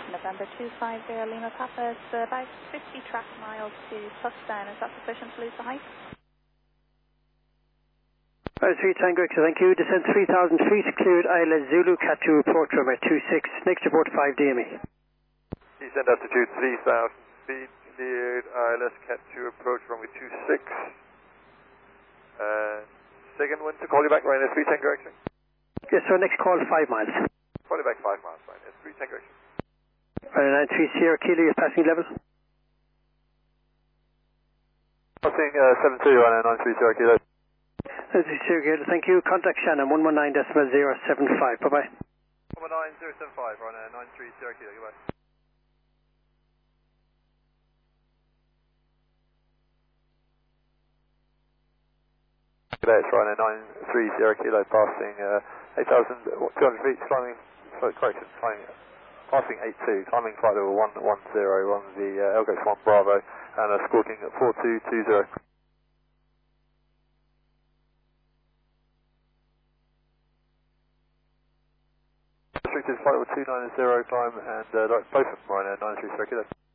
November 250 Lima Papa. It's about 50 track miles to touchdown. Is that sufficient to lose the height? 3 Tango X, thank you. Descent 3,000 feet, cleared Isla Zulu, Cat 2 approach runway 26. Next report 5 DME. Descent altitude 3,000 feet, cleared ILS Cat 2 approach runway 26. Second one to call you back, Ryanair 3 Tango X. Yes, so next call 5 miles. Call you back 5 miles, Ryanair 3 Tango X. Ryanair 93 Sierra Kilo, your passing level. Passing 72, Ryanair 93 Sierra Kilo. 93 Sierra Kilo, thank you. Contact Shannon 119.075. Bye-bye. 119.075, Ryanair 93 Sierra Kilo, goodbye. G'day, it's Ryanair 93 Sierra Kilo, passing 8,200 feet, climbing, correction, passing 82, climbing flight level 110 on the Elgo 1 Bravo, and squawking at 4220. Restricted flight level 290, climb, and both of them Ryanair 93 Sierra Kilo.